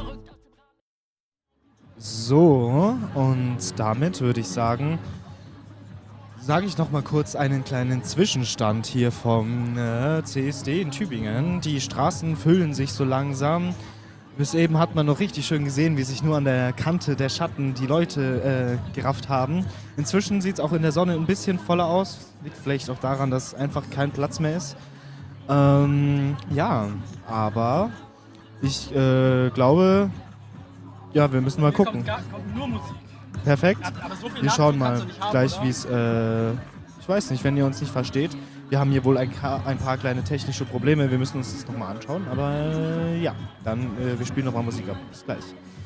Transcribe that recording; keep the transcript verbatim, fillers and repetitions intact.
So, und damit würde ich sagen, sage ich noch mal kurz einen kleinen Zwischenstand hier vom äh, C S D in Tübingen. Die Straßen füllen sich so langsam. Bis eben hat man noch richtig schön gesehen, wie sich nur an der Kante der Schatten die Leute äh, gerafft haben. Inzwischen sieht es auch in der Sonne ein bisschen voller aus. Liegt vielleicht auch daran, dass einfach kein Platz mehr ist. Ähm, ja, aber ich äh, glaube, ja, wir müssen mal Hier gucken. kommt, gar, kommt nur Musik. Perfekt. Aber so viel Wir schauen Nachdruck kannst mal du nicht haben, gleich, oder? wie es, äh, ich weiß nicht, wenn ihr uns nicht versteht. Wir haben hier wohl ein, Ka- ein paar kleine technische Probleme. Wir müssen uns das nochmal anschauen. Aber äh, ja, dann, äh, wir spielen nochmal Musik ab. Bis gleich.